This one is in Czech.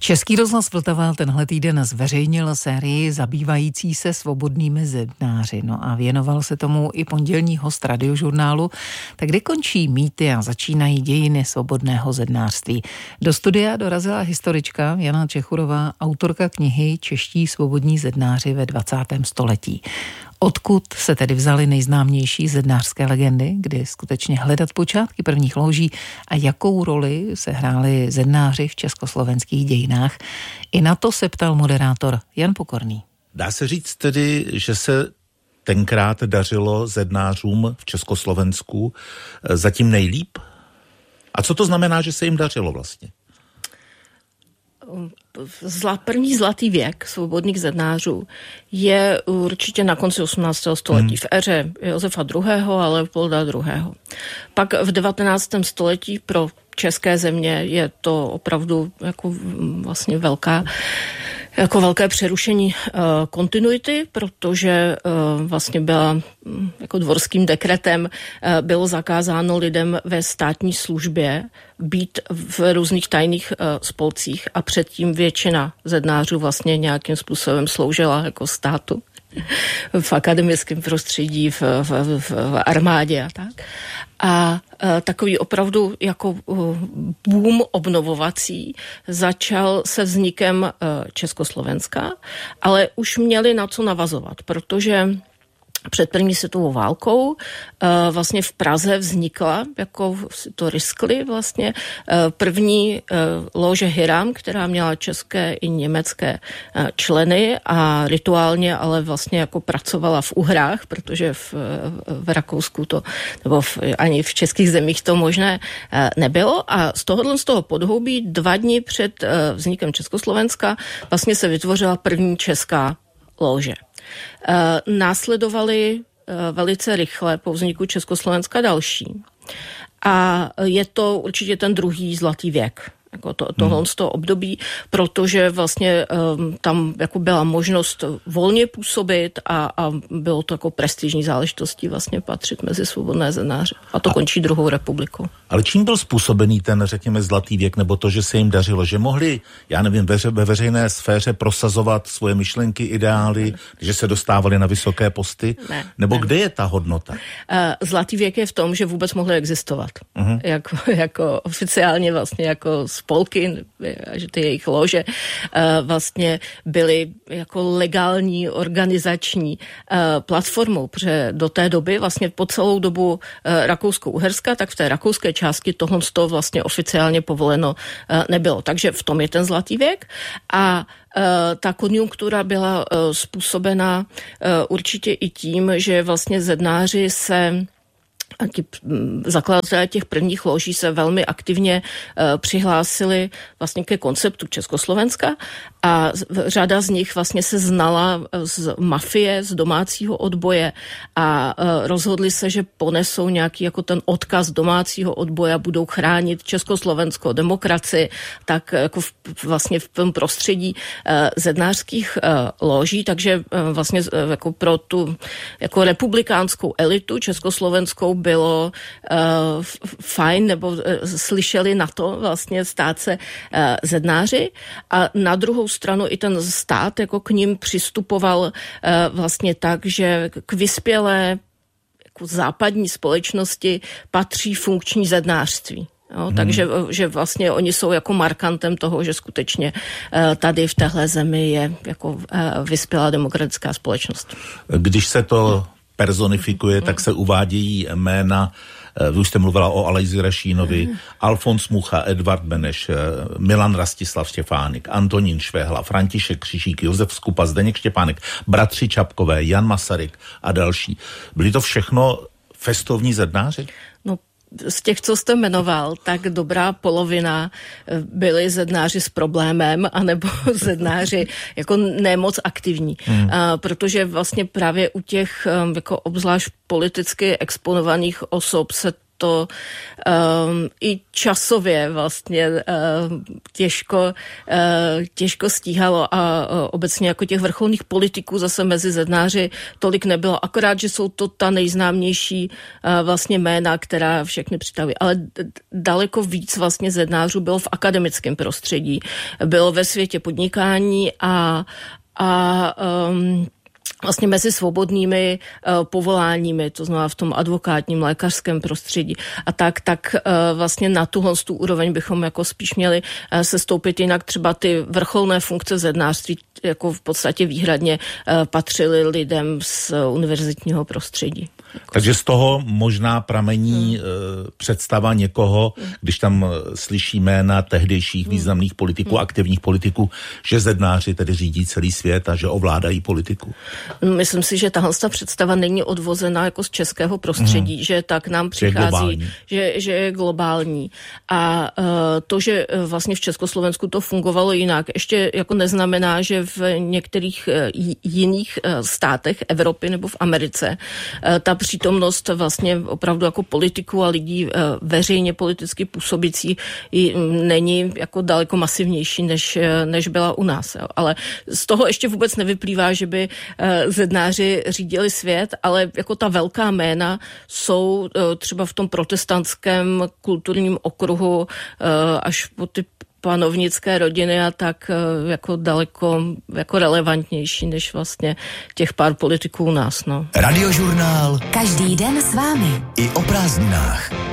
Český rozhlas Vltava tenhle týden zveřejnil sérii zabývající se svobodnými zednáři. No a věnoval se tomu i pondělní host Radiožurnálu. Tak kde končí mýty a začínají dějiny svobodného zednářství? Do studia dorazila historička Jana Čechurová, autorka knihy Čeští svobodní zednáři ve 20. století. Odkud se tedy vzaly nejznámější zednářské legendy, kdy skutečně hledat počátky prvních loží a jakou roli se hráli zednáři v československých dějinách? I na to se ptal moderátor Jan Pokorný. Dá se říct tedy, že se tenkrát dařilo zednářům v Československu zatím nejlíp? A co to znamená, že se jim dařilo vlastně? První zlatý věk svobodných zednářů je určitě na konci 18. století v éře Josefa II. A Leopolda II. Pak v 19. století pro české země je to opravdu jako vlastně velké přerušení kontinuity, protože vlastně byla jako dvorským dekretem bylo zakázáno lidem ve státní službě být v různých tajných spolcích a předtím většina zednářů vlastně nějakým způsobem sloužila jako státu v akademickém prostředí, v armádě a tak. A takový opravdu jako boom obnovovací začal se vznikem Československa, ale už měli na co navazovat, protože před první světovou válkou vlastně v Praze vznikla, jako to riskli vlastně, první lože Hiram, která měla české i německé členy a rituálně ale vlastně jako pracovala v Uhrách, protože v Rakousku to, nebo ani v českých zemích to možné nebylo a z toho podhoubí 2 dny před vznikem Československa vlastně se vytvořila první česká lože. Následovaly velice rychle po vzniku Československa další. A je to určitě ten druhý zlatý věk, jako tohle z toho období, protože vlastně tam jako byla možnost volně působit a bylo to jako prestižní záležitostí vlastně patřit mezi svobodné zednáře. A to končí druhou republikou. Ale čím byl způsobený ten, řekněme, zlatý věk, nebo to, že se jim dařilo, že mohli, já nevím, ve veřejné sféře prosazovat svoje myšlenky, ideály, že se dostávali na vysoké posty? Nebo kde je ta hodnota? Zlatý věk je v tom, že vůbec mohli existovat. Jako oficiálně vlastně jako spolky, že ty jejich lože vlastně byly jako legální organizační platformou, protože do té doby vlastně po celou dobu Rakousko-Uherska, tak v té rakouské části tohle z toho vlastně oficiálně povoleno nebylo. Takže v tom je ten zlatý věk a ta konjunktura byla způsobena určitě i tím, že vlastně zednáři se a zakladatelé těch prvních loží se velmi aktivně přihlásili vlastně ke konceptu Československa a řada z nich vlastně se znala z mafie, z domácího odboje a rozhodli se, že ponesou nějaký jako ten odkaz domácího odboje a budou chránit Československou demokracii, tak jako vlastně v tom prostředí zednářských loží, takže vlastně jako pro tu jako republikánskou elitu československou bylo fajn, nebo slyšeli na to vlastně stát se zednáři a na druhou stranu i ten stát jako k ním přistupoval vlastně tak, že k vyspělé jako západní společnosti patří funkční zednářství. Jo, takže že vlastně oni jsou jako markantem toho, že skutečně tady v téhle zemi je jako vyspělá demokratická společnost. Když se to personifikuje, tak se uvádějí jména, vy už jste mluvila o Alojzi Rašínovi, Alfons Mucha, Edvard Beneš, Milan Rastislav Štěfánik, Antonín Švehla, František Křižík, Josef Skupa, Zdeněk Štěpánek, bratři Čapkové, Jan Masaryk a další. Byli to všechno festovní zednáři? No, z těch, co jste jmenoval, tak dobrá polovina byli zednáři s problémem, anebo zednáři jako nemoc aktivní. Protože vlastně právě u těch jako obzvlášť politicky exponovaných osob se to i časově vlastně těžko stíhalo a obecně jako těch vrcholných politiků zase mezi zednáři tolik nebylo, akorát, že jsou to ta nejznámější vlastně jména, která všechny přitahují, ale daleko víc vlastně zednářů bylo v akademickém prostředí, bylo ve světě podnikání a vlastně mezi svobodnými povoláními, to znamená v tom advokátním, lékařském prostředí a tak vlastně na tuhle úroveň bychom jako spíš měli se stoupit, jinak třeba ty vrcholné funkce zednářství jako v podstatě výhradně patřily lidem z univerzitního prostředí. Takže z toho možná pramení představa někoho, když tam slyší jména tehdejších významných politiků, aktivních politiků, že zednáři tedy řídí celý svět a že ovládají politiku. Myslím si, že tahle představa není odvozená jako z českého prostředí, že tak nám přichází, že je globální. A to, že vlastně v Československu to fungovalo jinak, ještě jako neznamená, že v některých jiných státech Evropy nebo v Americe ta přítomnost vlastně opravdu jako politiků a lidí veřejně politicky působící není jako daleko masivnější, než byla u nás. Jo. Ale z toho ještě vůbec nevyplývá, že by zednáři řídili svět, ale jako ta velká jména jsou třeba v tom protestantském kulturním okruhu až po ty panovnické rodiny a tak jako daleko jako relevantnější než vlastně těch pár politiků u nás. No. Radiožurnál. Každý den s vámi. I o prázdninách.